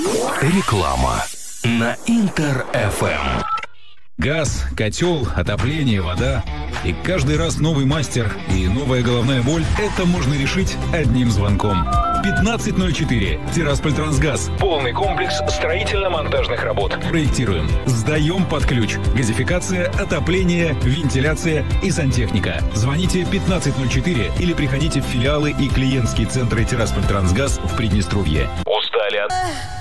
Реклама на Интер-ФМ. Газ, котел, отопление, вода. И каждый раз новый мастер и новая головная боль – это можно решить одним звонком. 1504. Тирасполь-Трансгаз. Полный комплекс строительно-монтажных работ. Проектируем, сдаем под ключ. Газификация, отопление, вентиляция и сантехника. Звоните 1504 или приходите в филиалы и клиентские центры Тирасполь-Трансгаз в Приднестровье. Устали от...